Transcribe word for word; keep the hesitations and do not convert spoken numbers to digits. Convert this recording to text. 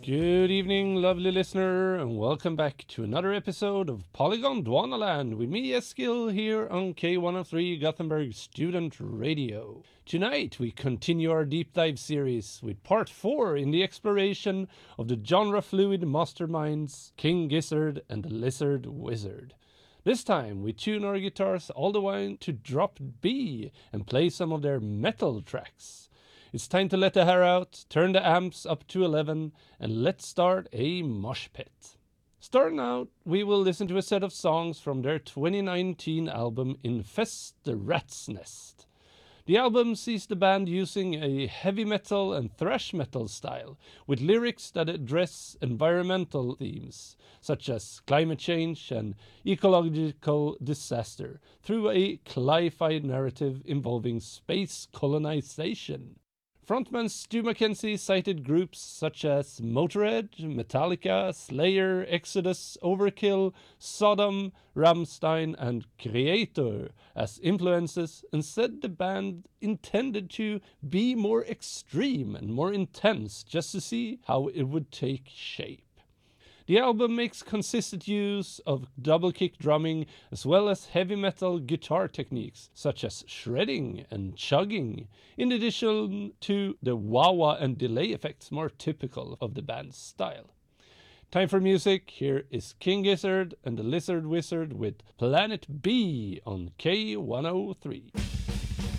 Good evening, lovely listener, and welcome back to another episode of Polygon Dwanaland with me, Eskil, here on K one oh three Gothenburg Student Radio. Tonight we continue our deep dive series with part four in the exploration of the genre fluid masterminds King Gizzard and the Lizard Wizard. This time we tune our guitars all the way to drop B and play some of their metal tracks. It's time to let the hair out, turn the amps up to eleven, and let's start a mosh pit. Starting out, we will listen to a set of songs from their twenty nineteen album Infest the Rat's Nest. The album sees the band using a heavy metal and thrash metal style, with lyrics that address environmental themes, such as climate change and ecological disaster, through a cli-fi narrative involving space colonization. Frontman Stu Mackenzie cited groups such as Motorhead, Metallica, Slayer, Exodus, Overkill, Sodom, Rammstein, and Kreator as influences, and said the band intended to be more extreme and more intense just to see how it would take shape. The album makes consistent use of double kick drumming as well as heavy metal guitar techniques such as shredding and chugging, in addition to the wah-wah and delay effects more typical of the band's style. Time for music. Here is King Gizzard and the Lizard Wizard with Planet B on K one oh three.